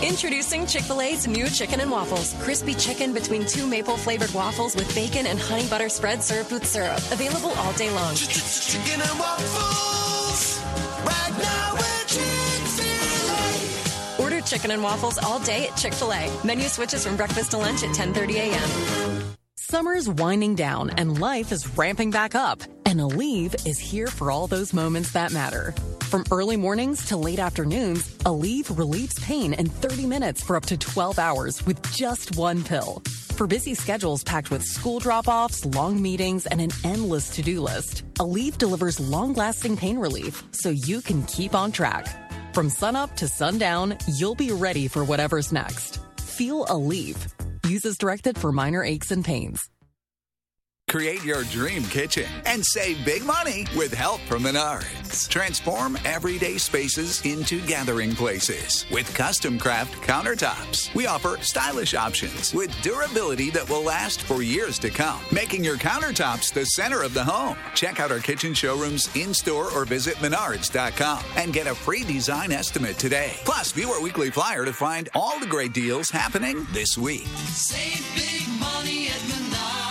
Introducing Chick-fil-A's new Chicken and Waffles. Crispy chicken between 2 maple-flavored waffles with bacon and honey butter spread served with syrup. Available all day long. Chicken and waffles. Right now we're Chick-fil-A. Order Chicken and Waffles all day at Chick-fil-A. Menu switches from breakfast to lunch at 10:30 a.m. Summer's winding down and life is ramping back up. And Aleve is here for all those moments that matter. From early mornings to late afternoons, Aleve relieves pain in 30 minutes for up to 12 hours with just one pill. For busy schedules packed with school drop-offs, long meetings, and an endless to-do list, Aleve delivers long-lasting pain relief so you can keep on track. From sunup to sundown, you'll be ready for whatever's next. Feel Aleve. Use as directed for minor aches and pains. Create your dream kitchen and save big money with help from Menards. Transform everyday spaces into gathering places with custom craft countertops. We offer stylish options with durability that will last for years to come, making your countertops the center of the home. Check out our kitchen showrooms in-store or visit menards.com and get a free design estimate today. Plus, view our weekly flyer to find all the great deals happening this week. Save big money at Menards.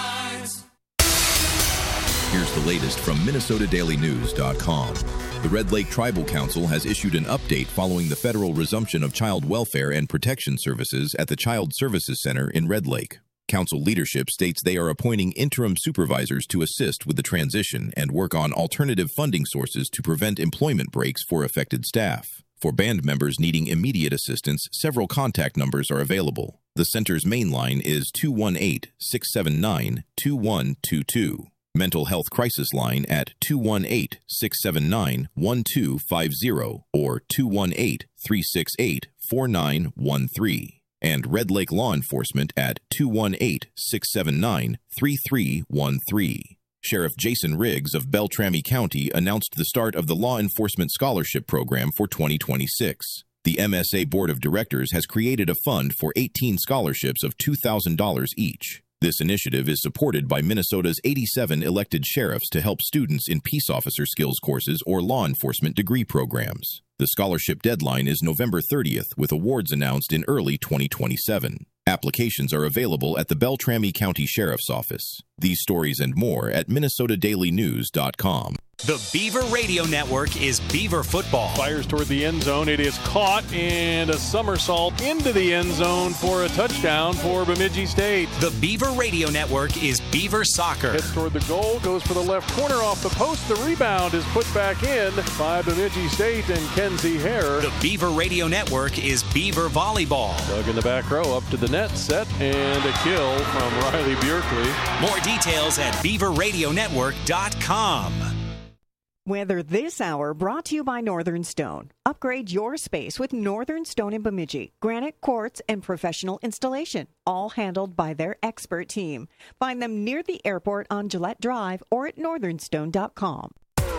Here's the latest from MinnesotaDailyNews.com. The Red Lake Tribal Council has issued an update following the federal resumption of child welfare and protection services at the Child Services Center in Red Lake. Council leadership states they are appointing interim supervisors to assist with the transition and work on alternative funding sources to prevent employment breaks for affected staff. For band members needing immediate assistance, several contact numbers are available. The center's main line is 218-679-2122. Mental health crisis line at 218-679-1250 or 218-368-4913. And Red Lake Law Enforcement at 218-679-3313. Sheriff Jason Riggs of Beltrami County announced the start of the Law Enforcement Scholarship Program for 2026. The MSA Board of Directors has created a fund for 18 scholarships of $2,000 each. This initiative is supported by Minnesota's 87 elected sheriffs to help students in peace officer skills courses or law enforcement degree programs. The scholarship deadline is November 30th, with awards announced in early 2027. Applications are available at the Beltrami County Sheriff's Office. These stories and more at MinnesotaDailyNews.com. The Beaver Radio Network is Beaver football. Fires toward the end zone. It is caught and a somersault into the end zone for a touchdown for Bemidji State. The Beaver Radio Network is Beaver soccer. Heads toward the goal, goes for the left corner off the post. The rebound is put back in by Bemidji State and Kenzie Hare. The Beaver Radio Network is Beaver volleyball. Dug in the back row, up to the net, set, and a kill from Riley Bjerkley. More details at beaverradionetwork.com. Weather this hour brought to you by Northern Stone. Upgrade your space with Northern Stone in Bemidji. Granite, quartz, and professional installation, all handled by their expert team. Find them near the airport on Gillette Drive or at northernstone.com.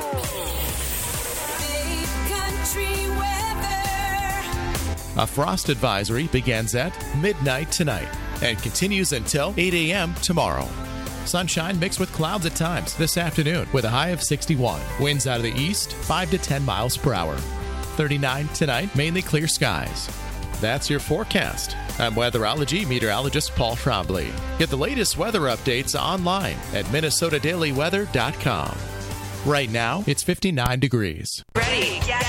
A frost advisory begins at midnight tonight and continues until 8 a.m. tomorrow. Sunshine mixed with clouds at times this afternoon with a high of 61. Winds out of the east, 5 to 10 miles per hour. 39 tonight, mainly clear skies. That's your forecast. I'm weatherology meteorologist Paul Trombley. Get the latest weather updates online at MinnesotaDailyWeather.com. Right now, it's 59 degrees. Ready, get